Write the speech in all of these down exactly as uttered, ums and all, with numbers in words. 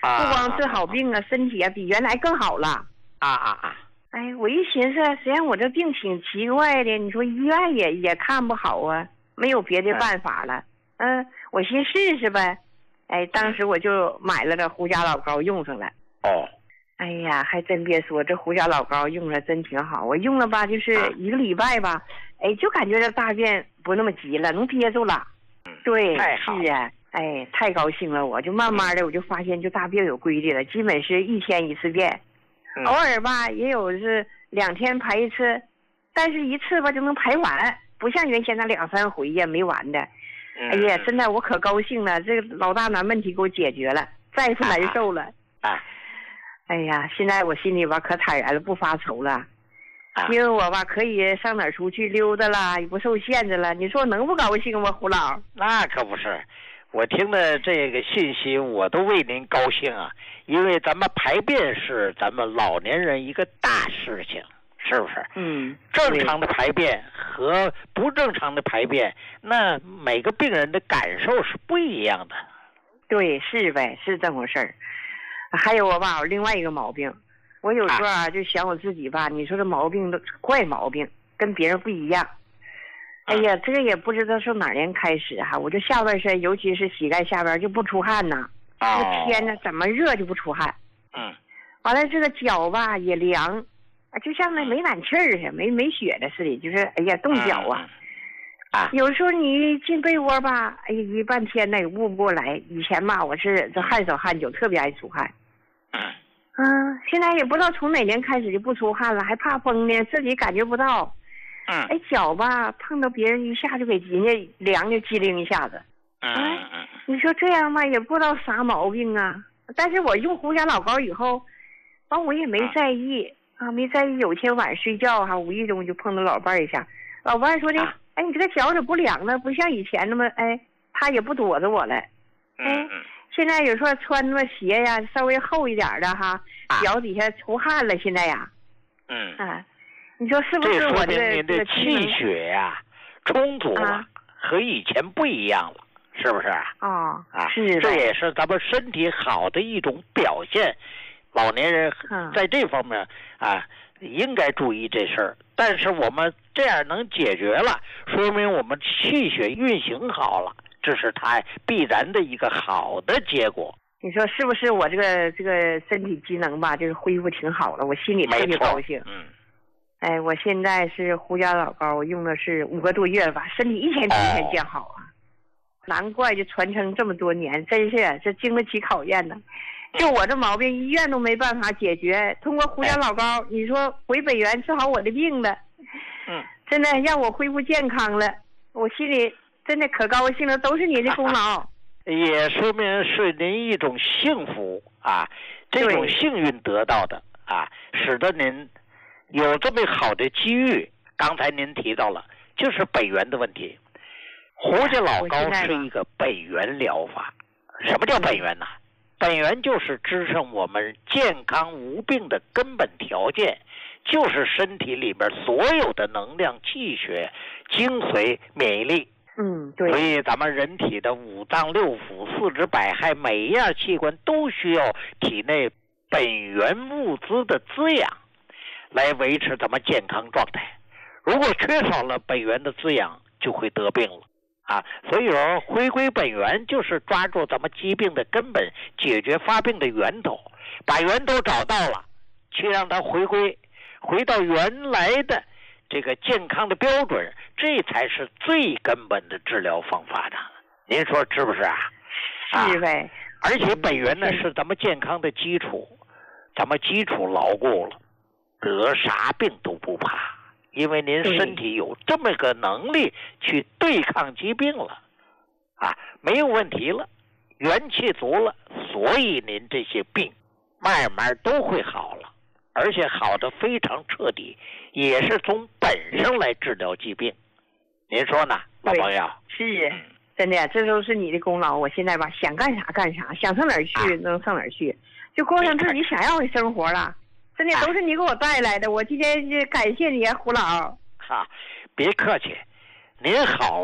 不光治好病啊，身体啊比原来更好了。 啊啊啊！ 哎，我一寻思，实际上我这病挺奇怪的，你说医院也也看不好啊，没有别的办法了。嗯，我先试试呗。哎，当时我就买了这胡家老膏用上了。 哦。 哎呀，还真别说，这胡家老膏用了真挺好。我用了吧，就是一个礼拜吧，哎，就感觉这大便不那么急了，能憋住了。对，是啊，哎，太高兴了，我就慢慢的我就发现就大便有规律了，基本是一天一次便， 嗯、 偶尔吧也有是两天排一次，但是一次吧就能排完，不像原先那两三回呀没完的。 嗯、 哎呀，真的我可高兴了，这个老大难问题给我解决了，再不难受了。 啊啊哎呀，现在我心里吧可坦然了，不发愁了，因为我吧可以上哪儿出去溜达啦，也不受限制了。你说我能不高兴吗，胡老？ 那可不是，我听的这个信息，我都为您高兴啊！因为咱们排便是咱们老年人一个大事情，是不是？ 嗯。 正常的排便和不正常的排便，那每个病人的感受是不一样的。 对，是呗，是这么回事儿。还有我吧，我另外一个毛病，我有时候啊就想我自己吧，你说这毛病都怪毛病，跟别人不一样。哎呀，这个也不知道从哪年开始哈，我这下半身，尤其是膝盖下边就不出汗呐。 哦。 这天呢，怎么热就不出汗。 嗯。 完了，这个脚吧也凉，啊，就像那没暖气儿似的，没没雪的似的，就是哎呀冻脚啊。 啊。 有时候你进被窝吧，哎呀一半天呢也捂不过来。以前吧，我是这汗手汗脚，特别爱出汗。嗯，现在也不知道从哪年开始就不出汗了，还怕风呢，自己感觉不到。 嗯。 哎，脚吧碰到别人一下就给人家凉就机灵一下子。 嗯哎，你说这样吧，也不知道啥毛病啊。但是我用胡家老膏以后，完我也没在意啊，没在意。有天晚上睡觉哈，无意中就碰到老伴一下，老伴说的，哎，你这个脚怎么不凉了？不像以前那么，哎，他也不躲着我了。哎。现在有时候穿那鞋呀，稍微厚一点的哈，脚底下出汗了。现在呀， 嗯啊，你说是不是我这这这气血呀、啊、充足了、啊，和以前不一样了，是不是？ 哦， 啊， 是， 这也是咱们身体好的一种表现。老年人在这方面、嗯、啊，应该注意这事儿。但是我们这样能解决了，说明我们气血运行好了。这是它必然的一个好的结果。 你说是不是我这个这个身体机能吧，就是恢复挺好了，我心里特别高兴。 嗯。 哎，我现在是胡家老膏，我用的是五个多月了吧，身体一天比一天见好啊。哦、难怪就传承这么多年，真是这经得起考验呢。就我这毛病，医院都没办法解决，通过胡家老膏，哎、你说回北园治好我的病了。 嗯。 真的让我恢复健康了，我心里。真的可高兴了，都是您的功劳， 也说明是您一种幸福啊，这种幸运得到的啊，使得您有这么好的机遇。刚才您提到了，就是北元的问题。胡家老膏是一个北元疗法。什么叫本源呢？本源就是支撑我们健康无病的根本条件，就是身体里边所有的能量、气血、精髓、免疫力。 嗯，对。 所以咱们人体的五脏六腑、四肢百骸，每一样器官都需要体内本源物资的滋养，来维持咱们健康状态。如果缺少了本源的滋养，就会得病了啊。所以说，回归本源就是抓住咱们疾病的根本，解决发病的源头，把源头找到了，去让它回归，回到原来的这个健康的标准，这才是最根本的治疗方法的。您说是不是啊？ 是呗。 啊、而且本源呢是咱们健康的基础，咱们基础牢固了，得啥病都不怕，因为您身体有这么个能力去对抗疾病了，啊，没有问题了，元气足了，所以您这些病慢慢都会好了。而且好的非常彻底，也是从本上来治疗疾病。您说呢，老朋友？ 是，真的，这都是你的功劳。我现在吧，想干啥干啥，想上哪儿去、啊、能上哪儿去，就过上自己想要的生活了。真的都是你给我带来的，我今天就感谢你啊，胡老。 哈，别客气，您好了，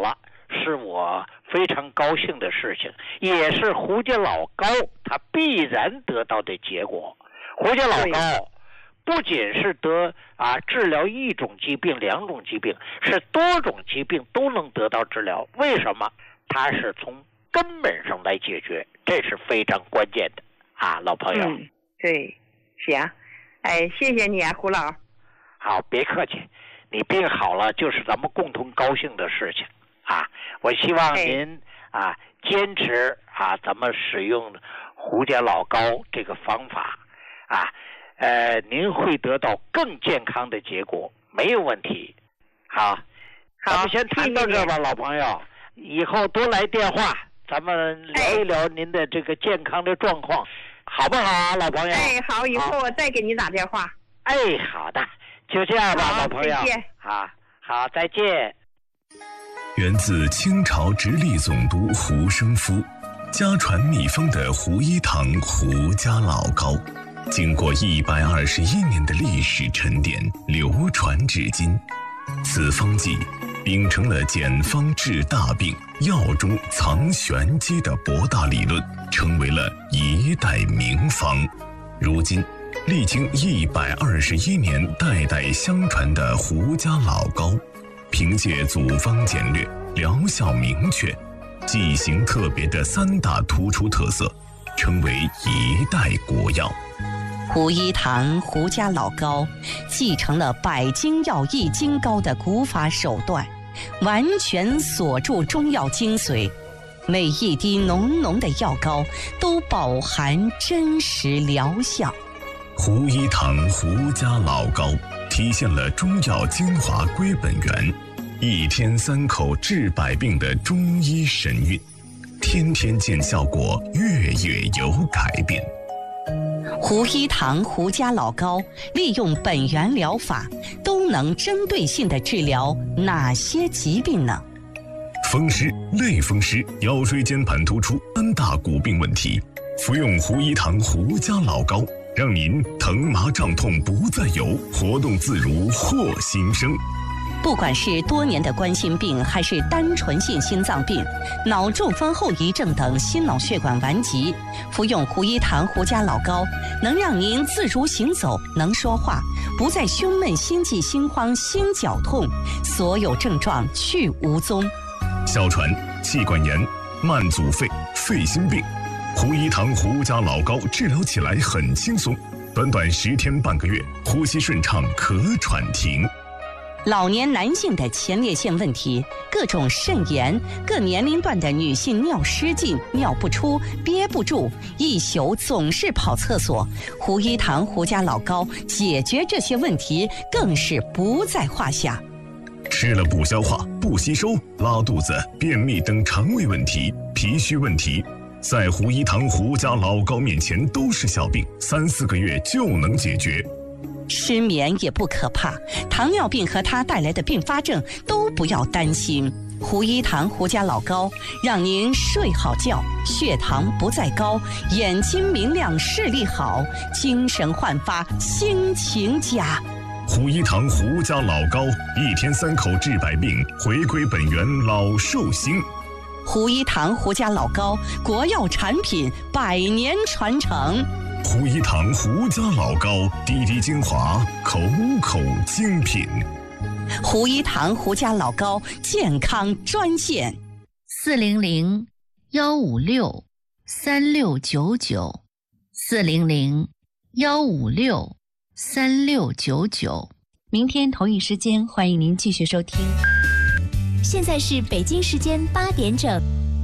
是我非常高兴的事情，也是胡家老高他必然得到的结果。胡家老高不仅是得啊治疗一种疾病、两种疾病，是多种疾病都能得到治疗。为什么？他是从根本上来解决，这是非常关键的啊，老朋友。 嗯，对，行，哎，谢谢你啊，胡老。 好，别客气，你病好了就是咱们共同高兴的事情啊。我希望您啊坚持啊，咱们使用胡家老高这个方法啊。呃，您会得到更健康的结果，没有问题。好， 好， 咱们先谈到这吧，老朋友。以后多来电话，咱们聊一聊您的这个健康的状况，哎、好不好啊，老朋友？ 哎，好，以后我再给你打电话。 哎，好的，就这样吧，老朋友。 再见。 好，好，再见。 源自清朝直隶总督胡生夫，家传秘方的胡一堂胡家老高。经过一百二十一年的历史沉淀，流传至今。此方剂秉承了简方治大病、药中藏玄机的博大理论，成为了一代名方。如今，历经一百二十一年代代相传的胡家老高，凭借组方简略、疗效明确、剂型特别的三大突出特色，成为一代国药。 胡一堂胡家老高继承了百精药易筋膏的古法手段，完全锁住中药精髓，每一滴浓浓的药膏都饱含真实疗效。 胡一堂胡家老高体现了中药精华归本源，一天三口治百病的中医神韵，天天见效果，月月有改变。 胡一堂胡家老高利用本源疗法，都能针对性地治疗哪些疾病呢？ 风湿、类风湿、腰椎间盘突出三大骨病问题，服用胡一堂胡家老高，让您疼麻胀痛不再有，活动自如获新生。 不管是多年的冠心病，还是单纯性心脏病、脑中风后遗症等心脑血管顽疾，服用胡一堂胡家老高，能让您自如行走，能说话，不再胸闷、心悸、心慌、心绞痛，所有症状去无踪。 哮喘、气管炎、慢阻肺、肺心病，胡一堂胡家老高治疗起来很轻松，短短十天半个月，呼吸顺畅，咳喘停。 老年男性的前列腺问题、各种肾炎、各年龄段的女性尿失禁、尿不出、憋不住，一宿总是跑厕所，胡一堂胡家老高解决这些问题更是不在话下。 吃了不消化、不吸收、拉肚子、便秘等肠胃问题、脾虚问题，在胡一堂胡家老高面前都是小病，三四个月就能解决。 失眠也不可怕，糖尿病和它带来的并发症都不要担心。胡一堂胡家老高让您睡好觉，血糖不再高，眼睛明亮，视力好，精神焕发，心情佳。 胡一堂胡家老高，一天三口治百病，回归本源，老寿星。 胡一堂胡家老高，国药产品，百年传承。 胡一堂胡家老高，滴滴精华，口口精品。 胡一堂胡家老高健康专线： 四零零幺五六三六九九，四零零幺五六三六九九。 明天同一时间，欢迎您继续收听。现在是北京时间八点整。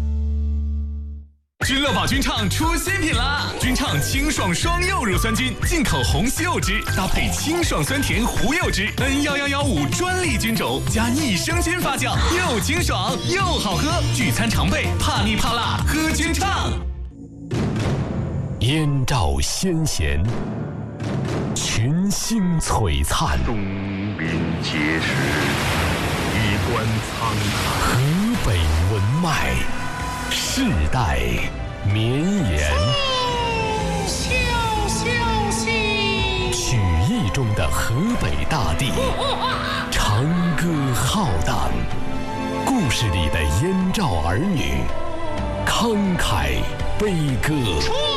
君乐宝君畅出新品啦！君畅清爽双柚乳酸菌，进口红西柚汁搭配清爽酸甜胡柚汁 N 一一一五专利菌种加益生菌发酵，又清爽又好喝，聚餐常备，怕腻怕辣喝君畅。 燕赵先贤，群星璀璨， 东临碣石，衣冠苍河北文脉，世代绵延。 笑笑兮， 曲艺中的河北大地，长歌浩荡， 故事里的燕赵儿女，慷慨悲歌。